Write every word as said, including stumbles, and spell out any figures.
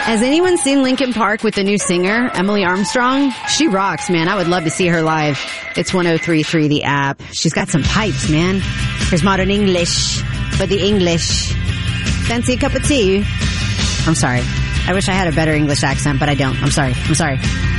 Has anyone seen Linkin Park with the new singer, Emily Armstrong? She rocks, man. I would love to see her live. It's one oh three point three The App. She's got some pipes, man. Here's modern English, but the English. Fancy a cup of tea? I'm sorry. I wish I had a better English accent, but I don't. I'm sorry. I'm sorry.